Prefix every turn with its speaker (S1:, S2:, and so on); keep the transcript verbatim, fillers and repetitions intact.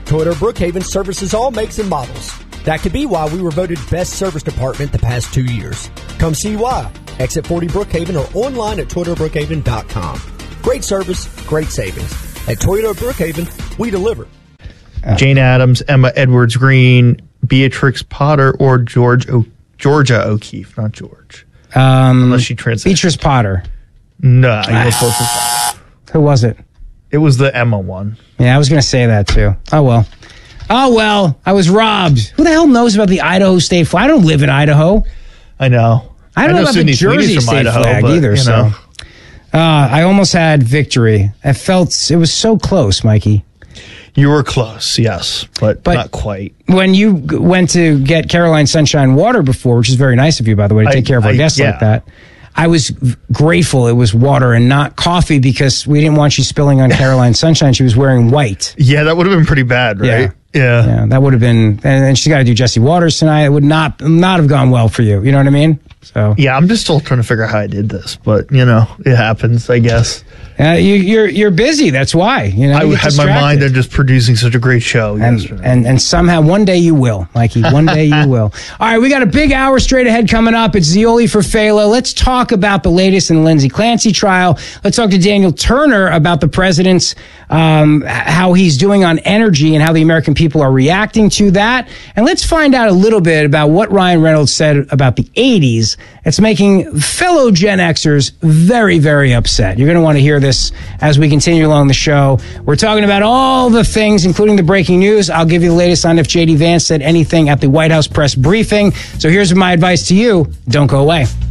S1: Toyota Brookhaven services all makes and models. That could be why we were voted best service department the past two years. Come see why. Exit forty Brookhaven or online at toyota brookhaven dot com. Great service, great savings. At Toyota Brookhaven, we deliver.
S2: Jane Addams, Emma Edwards Green, Beatrix Potter, or George o- Georgia O'Keeffe, not George.
S3: Um,
S2: Unless she transitioned.
S3: Beatrice Potter.
S2: No, you were close to that.
S3: Who was it?
S2: It was the Emma one.
S3: Yeah, I was going to say that too. Oh, well. Oh, well, I was robbed. Who the hell knows about the Idaho state flag? I don't live in Idaho.
S2: I know.
S3: I don't
S2: I
S3: know,
S2: know
S3: about
S2: Sydney
S3: the Jersey
S2: from
S3: state
S2: Idaho,
S3: flag
S2: but,
S3: either.
S2: you
S3: So,
S2: know.
S3: uh, I almost had victory. I felt it was so close, Mikey.
S2: You were close, yes, but,
S3: But-
S2: not quite.
S3: When you g- went to get Caroline Sunshine water before, which is very nice of you, by the way, to
S2: I-
S3: take care of our
S2: I-
S3: guests
S2: yeah.
S3: like that, I was v- grateful it was water and not coffee because we didn't want you spilling on Caroline Sunshine. She was wearing white.
S2: Yeah, that would have been pretty bad, right? Yeah.
S3: Yeah, that would have been, and then she's got to do Jesse Waters tonight. It would not not have gone well for you. You know what I mean? So
S2: Yeah, I'm just still trying to figure out how I did this, but, you know, it happens, I guess.
S3: uh, you, you're you're busy. That's why. You know,
S2: I
S3: you get
S2: had my
S3: distracted.
S2: mind on just producing such a great show
S3: And,
S2: yesterday.
S3: and and somehow one day you will, Mikey. One day you will. All right, we got a big hour straight ahead coming up. It's Zioli for Phalo. Let's talk about the latest in the Lindsay Clancy trial. Let's talk to Daniel Turner about the president's um, how he's doing on energy and how the American people are reacting to that. And let's find out a little bit about what Ryan Reynolds said about the eighties. It's making fellow Gen Xers very, very upset. You're going to want to hear this as we continue along the show. We're talking about all the things, including the breaking news. I'll give you the latest on if J D Vance said anything at the White House press briefing. So here's my advice to you. Don't go away.